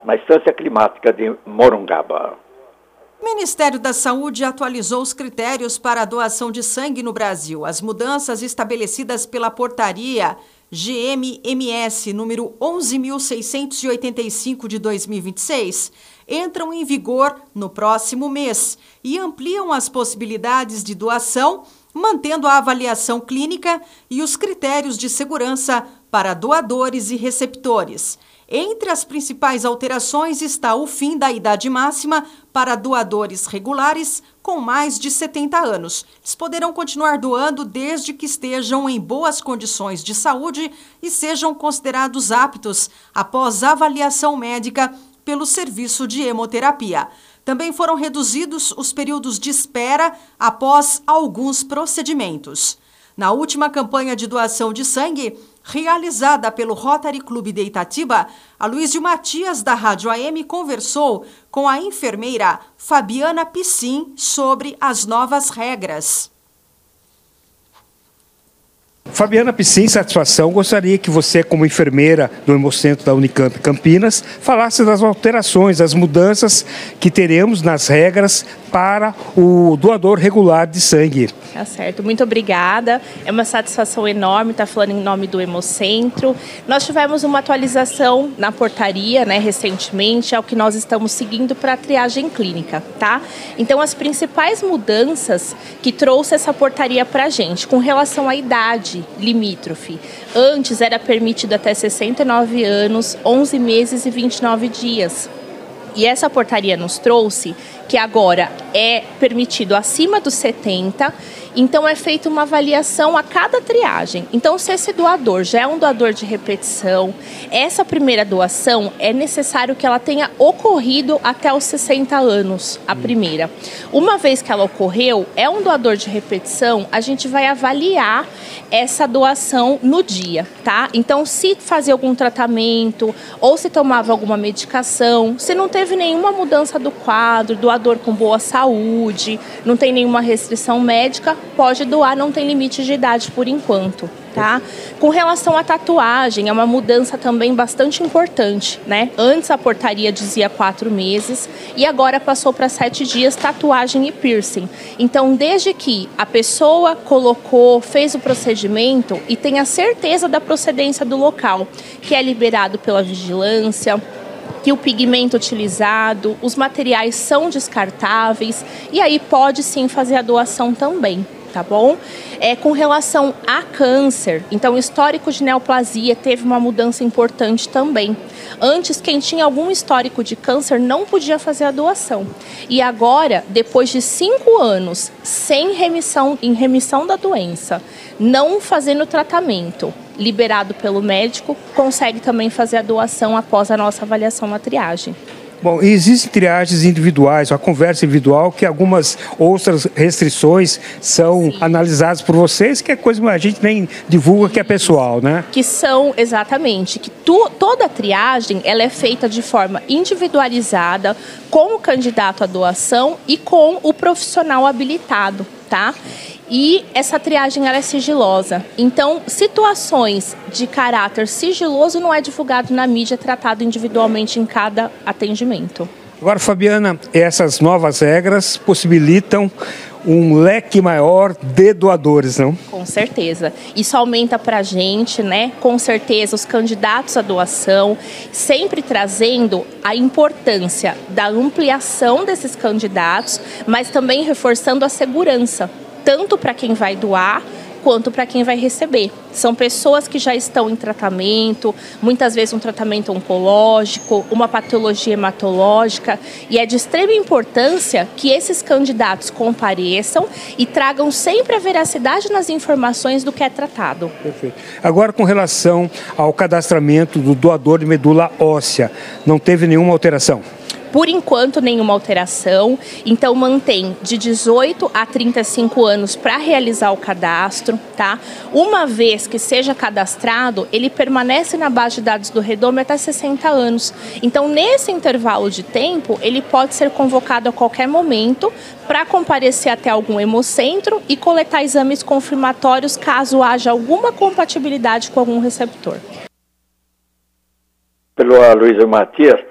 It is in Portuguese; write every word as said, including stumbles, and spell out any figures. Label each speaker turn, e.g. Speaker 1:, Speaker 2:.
Speaker 1: na Estância Climática de Morungaba.
Speaker 2: O Ministério da Saúde atualizou os critérios para a doação de sangue no Brasil. As mudanças estabelecidas pela portaria G M M S número onze mil seiscentos e oitenta e cinco de dois mil e vinte e seis entram em vigor no próximo mês e ampliam as possibilidades de doação, mantendo a avaliação clínica e os critérios de segurança para doadores e receptores. Entre as principais alterações está o fim da idade máxima para doadores regulares com mais de setenta anos. Eles poderão continuar doando desde que estejam em boas condições de saúde e sejam considerados aptos após avaliação médica pelo serviço de hemoterapia. Também foram reduzidos os períodos de espera após alguns procedimentos. Na última campanha de doação de sangue, realizada pelo Rotary Clube de Itatiba, Aloysio Matias, da Rádio A M, conversou com a enfermeira Fabiana Piscin sobre as novas regras.
Speaker 3: Fabiana Piscin, satisfação. Gostaria que você, como enfermeira do Hemocentro da Unicamp Campinas, falasse das alterações, das mudanças que teremos nas regras para o doador regular de sangue.
Speaker 4: Tá certo, muito obrigada. É uma satisfação enorme estar falando em nome do Hemocentro. Nós tivemos uma atualização na portaria, né, recentemente, é o que nós estamos seguindo para a triagem clínica, tá? Então, as principais mudanças que trouxe essa portaria para a gente, com relação à idade limítrofe. Antes era permitido até sessenta e nove anos, onze meses e vinte e nove dias. E essa portaria nos trouxe que agora é permitido acima dos setenta, então é feita uma avaliação a cada triagem. Então, se esse doador já é um doador de repetição, essa primeira doação é necessário que ela tenha ocorrido até os sessenta anos, a primeira. Uma vez que ela ocorreu, é um doador de repetição, a gente vai avaliar essa doação no dia, tá? Então, se fazer algum tratamento ou se tomava alguma medicação, se não teve nenhuma mudança do quadro, doador com boa saúde, não tem nenhuma restrição médica, pode doar, não tem limite de idade por enquanto, tá? Com relação à tatuagem, é uma mudança também bastante importante, né? Antes a portaria dizia quatro meses e agora passou para sete dias tatuagem e piercing. Então, desde que a pessoa colocou, fez o procedimento e tem a certeza da procedência do local, que é liberado pela vigilância, que o pigmento utilizado, os materiais são descartáveis e aí pode sim fazer a doação também, tá bom? É, com relação a câncer, então o histórico de neoplasia teve uma mudança importante também. Antes, quem tinha algum histórico de câncer não podia fazer a doação. E agora, depois de cinco anos sem remissão, em remissão da doença, não fazendo tratamento, liberado pelo médico, consegue também fazer a doação após a nossa avaliação na triagem.
Speaker 3: Bom, existem triagens individuais, a conversa individual, que algumas outras restrições são Sim. analisadas por vocês, que é coisa que a gente nem divulga, que é pessoal, né?
Speaker 4: Que são, exatamente, que tu, toda a triagem ela é feita de forma individualizada, com o candidato à doação e com o profissional habilitado, tá? E essa triagem ela é sigilosa. Então, situações de caráter sigiloso não é divulgado na mídia, é tratado individualmente em cada atendimento.
Speaker 3: Agora, Fabiana, essas novas regras possibilitam um leque maior de doadores, não?
Speaker 4: Com certeza. Isso aumenta para a gente, né? Com certeza, os candidatos à doação, sempre trazendo a importância da ampliação desses candidatos, mas também reforçando a segurança, tanto para quem vai doar, quanto para quem vai receber. São pessoas que já estão em tratamento, muitas vezes um tratamento oncológico, uma patologia hematológica, e é de extrema importância que esses candidatos compareçam e tragam sempre a veracidade nas informações do que é tratado.
Speaker 3: Perfeito. Agora, com relação ao cadastramento do doador de medula óssea, não teve nenhuma alteração?
Speaker 4: Por enquanto, nenhuma alteração. Então, mantém de dezoito a trinta e cinco anos para realizar o cadastro, tá? Uma vez que seja cadastrado, ele permanece na base de dados do Redome até sessenta anos. Então, nesse intervalo de tempo, ele pode ser convocado a qualquer momento para comparecer até algum hemocentro e coletar exames confirmatórios caso haja alguma compatibilidade com algum receptor.
Speaker 1: Pelo Aloysio Matias,